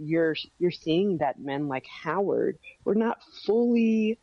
you're seeing that men like Howard were not fully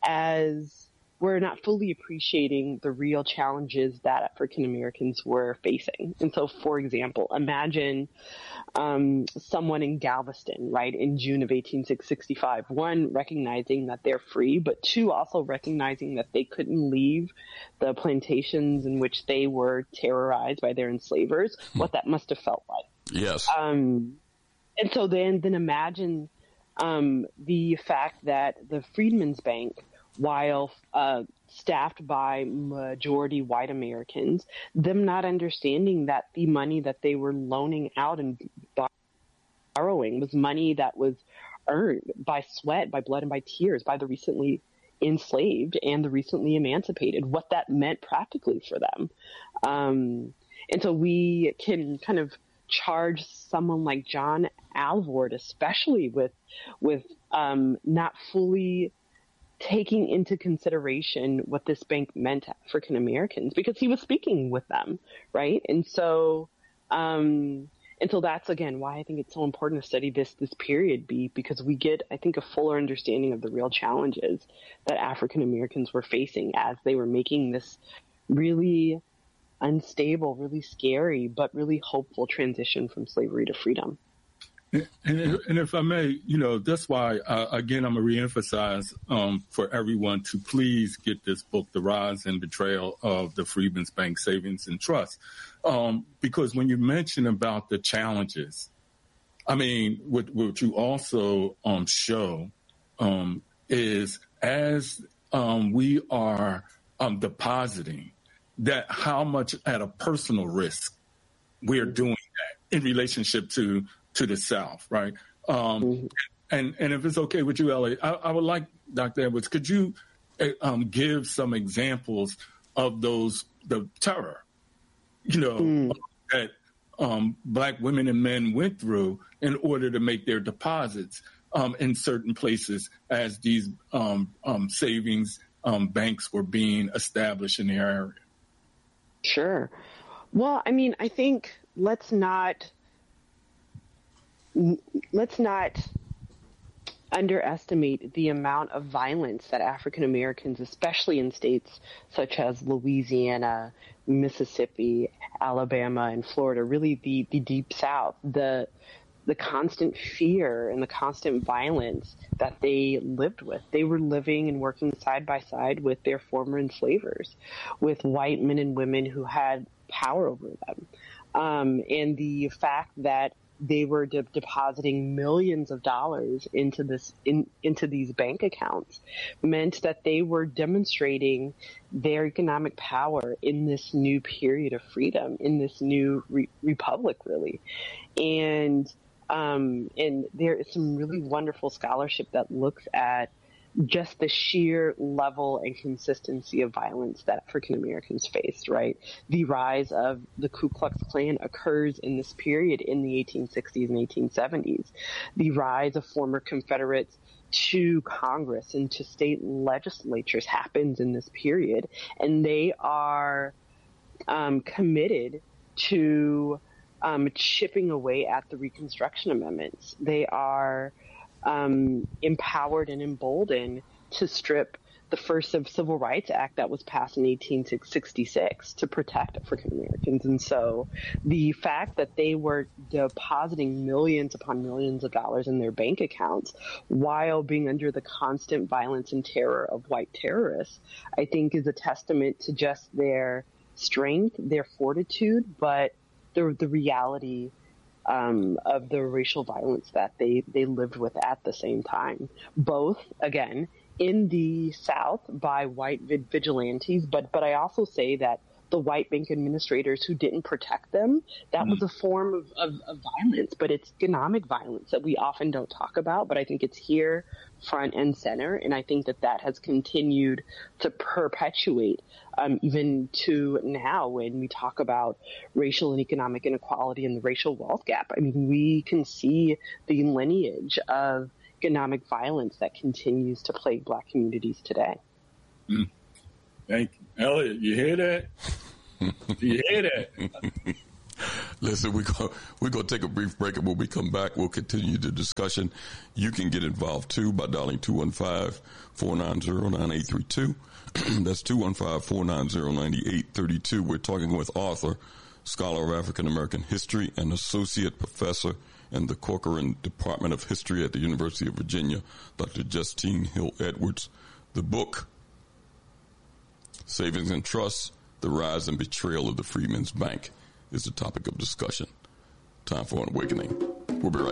appreciating the real challenges that African Americans were facing. And so, for example, imagine someone in Galveston, right, in June of 1865, one, recognizing that they're free, but two, also recognizing that they couldn't leave the plantations in which they were terrorized by their enslavers, what that must have felt like. Yes. And so then imagine the fact that the Freedmen's Bank, while staffed by majority white Americans, them not understanding that the money that they were loaning out and borrowing was money that was earned by sweat, by blood, and by tears by the recently enslaved and the recently emancipated, what that meant practically for them. And so we can kind of charge someone like John Alvord, especially with not fully taking into consideration what this bank meant to African Americans, because he was speaking with them, right? And so that's again why I think it's so important to study this period, because we get, I think, a fuller understanding of the real challenges that African Americans were facing as they were making this really unstable, really scary, but really hopeful transition from slavery to freedom. And if I may, that's why, again, I'm going to reemphasize for everyone to please get this book, The Rise and Betrayal of the Freedmen's Bank Savings and Trust. Because when you mention about the challenges, I mean, what you also show is as we are depositing, that how much at a personal risk we're doing that in relationship to the South, right? And if it's okay with you, Elliot, I would like, Dr. Edwards, could you give some examples of the terror, that Black women and men went through in order to make their deposits in certain places as these savings banks were being established in the area? Sure. Well, I mean, I think let's not underestimate the amount of violence that African Americans, especially in states such as Louisiana, Mississippi, Alabama, and Florida, really the Deep South, the constant fear and the constant violence that they lived with. They were living and working side by side with their former enslavers, with white men and women who had power over them. And the fact that they were depositing millions of dollars into these bank accounts meant that they were demonstrating their economic power in this new period of freedom, in this new republic, really. And there is some really wonderful scholarship that looks at just the sheer level and consistency of violence that African Americans faced, right? The rise of the Ku Klux Klan occurs in this period in the 1860s and 1870s. The rise of former Confederates to Congress and to state legislatures happens in this period. And they are committed to chipping away at the Reconstruction Amendments. They are empowered and emboldened to strip the first Civil Rights Act that was passed in 1866 to protect African Americans. And so the fact that they were depositing millions upon millions of dollars in their bank accounts while being under the constant violence and terror of white terrorists, I think is a testament to just their strength, their fortitude, but the reality of the racial violence that they lived with at the same time, both, again, in the South by white vigilantes, but I also say that the white bank administrators who didn't protect them, that was a form of violence, but it's economic violence that we often don't talk about, but I think it's here front and center, and I think that has continued to perpetuate even to now when we talk about racial and economic inequality and the racial wealth gap. I mean, we can see the lineage of economic violence that continues to plague Black communities today. Thank you. Elliot, you hear that? You hear that? Listen, we're going to take a brief break, and when we come back, we'll continue the discussion. You can get involved, too, by dialing 215-490-9832. That's 215-490-9832. We're talking with author, scholar of African American history, and associate professor in the Corcoran Department of History at the University of Virginia, Dr. Justine Hill Edwards. The book, Savings and Trust, The Rise and Betrayal of the Freedmen's Bank, is the topic of discussion. Time for an awakening. We'll be right back.